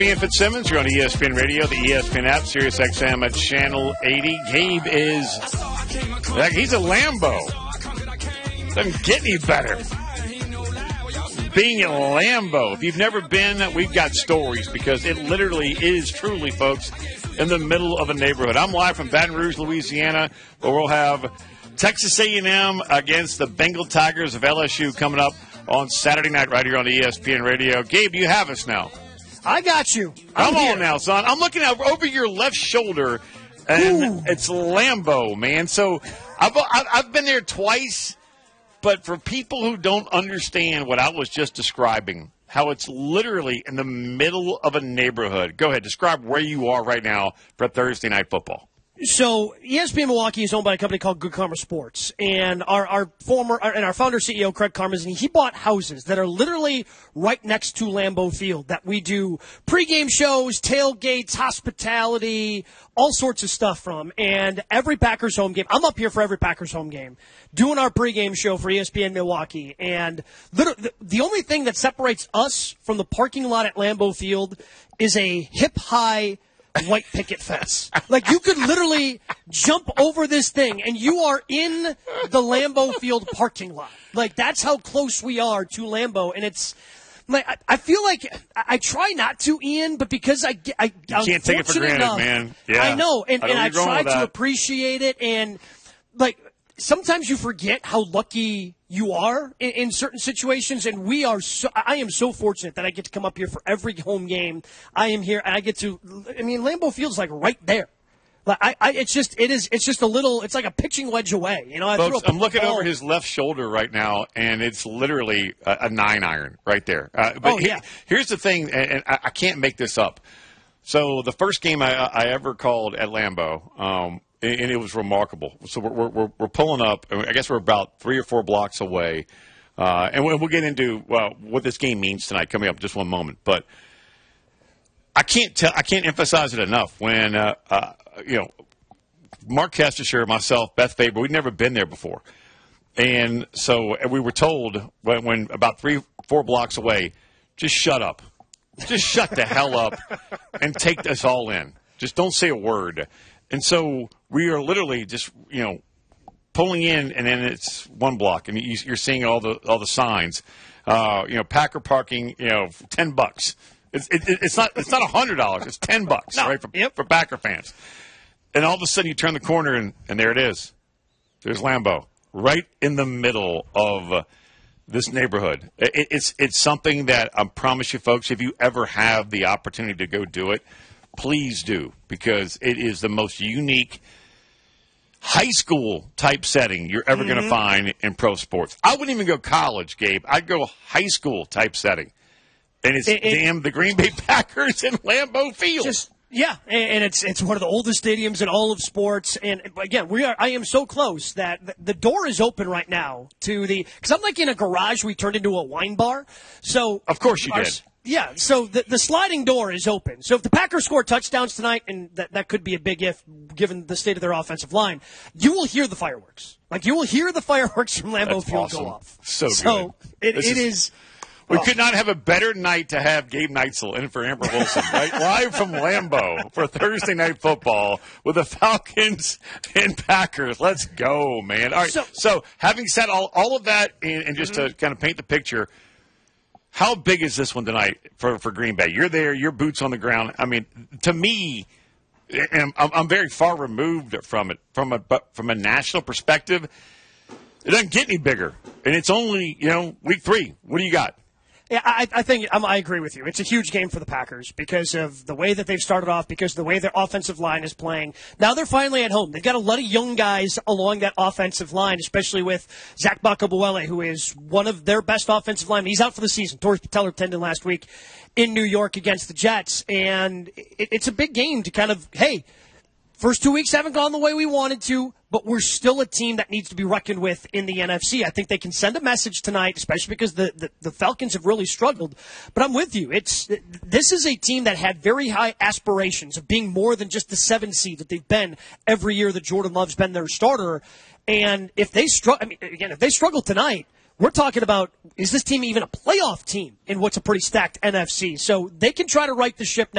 Ian Fitzsimmons, you're on ESPN Radio, the ESPN app, Sirius XM at Channel 80. Gabe is, he's a Lambo. Doesn't get any better. Being a Lambo. If you've never been, we've got stories because it literally is truly, folks, in the middle of a neighborhood. I'm live from Baton Rouge, Louisiana, where we'll have Texas A&M against the Bengal Tigers of LSU coming up on Saturday night right here on ESPN Radio. Gabe, you have us now. I got you. Come on now, son. I'm looking out over your left shoulder, and it's Lambo, man. So I've been there twice, but for people who don't understand what I was just describing, how it's literally in the middle of a neighborhood. Go ahead. Describe where you are right now for Thursday Night Football. So ESPN Milwaukee is owned by a company called Good Karma Sports, and our founder CEO Craig Karmazin, he bought houses that are literally right next to Lambeau Field that we do pregame shows, tailgates, hospitality, all sorts of stuff from. And every Packers home game, I'm up here for every Packers home game, doing our pregame show for ESPN Milwaukee. And the only thing that separates us from the parking lot at Lambeau Field is a hip-high white picket fence. Like, you could literally jump over this thing, and you are in the Lambeau Field parking lot. Like, that's how close we are to Lambeau, and it's like I feel like I try not to, Ian, but because I can't take it for granted, man. Yeah, I know, and I try to appreciate it, and like sometimes you forget how lucky you are in certain situations, and I am so fortunate that I get to come up here for every home game. I am here, and I get to. I mean, Lambeau Field's like right there. Like it's just a little. It's like a pitching wedge away. You know, folks, I'm looking over his left shoulder right now, and it's literally a 9-iron right there. Here's the thing, and I can't make this up. So the first game I ever called at Lambeau. And it was remarkable. So we're pulling up. I guess we're about 3 or 4 blocks away, and we'll get into what this game means tonight. Coming up in just one moment, but I can't emphasize it enough. When Mark Kestecher, myself, Beth Faber, we'd never been there before, and so we were told when about 3, 4 blocks away, just shut up, just shut the hell up, and take this all in. Just don't say a word. And so we are literally just, pulling in, and then it's 1 block, and you're seeing all the signs. Packer parking, $10. It's not $100. It's $10, no, right, for Packer fans. And all of a sudden you turn the corner, and there it is. There's Lambeau right in the middle of this neighborhood. It's something that I promise you, folks, if you ever have the opportunity to go do it, please do, because it is the most unique high school type setting you're ever going to find in pro sports. I wouldn't even go college, Gabe. I'd go high school type setting. And it's the Green Bay Packers in Lambeau Field. And it's one of the oldest stadiums in all of sports. And again, I am so close that the door is open right now because I'm like in a garage we turned into a wine bar. So of course you did. Yeah, so the sliding door is open. So if the Packers score touchdowns tonight, and that could be a big if given the state of their offensive line, you will hear the fireworks. Like, you will hear the fireworks from Lambeau Field go off. So good. It is. We could not have a better night to have Gabe Neitzel in for Amber Wilson, right? Live from Lambeau for Thursday Night Football with the Falcons and Packers. Let's go, man. All right, so having said all of that, and just to kind of paint the picture, how big is this one tonight for Green Bay? You're there, your boots on the ground. I mean, to me, and I'm very far removed from it. From a national perspective, it doesn't get any bigger. And it's only, week 3. What do you got? Yeah, I think I agree with you. It's a huge game for the Packers because of the way that they've started off, because of the way their offensive line is playing. Now they're finally at home. They've got a lot of young guys along that offensive line, especially with Zach Bakabuele, who is one of their best offensive linemen. He's out for the season. Tore his patellar tendon last week in New York against the Jets. And it's a big game to kind of, hey, first 2 weeks haven't gone the way we wanted to, but we're still a team that needs to be reckoned with in the NFC. I think they can send a message tonight, especially because the Falcons have really struggled. But I'm with you. This is a team that had very high aspirations of being more than just the 7 seed that they've been every year that Jordan Love's been their starter. And if they struggle tonight, we're talking about, is this team even a playoff team in what's a pretty stacked NFC? So they can try to right the ship now.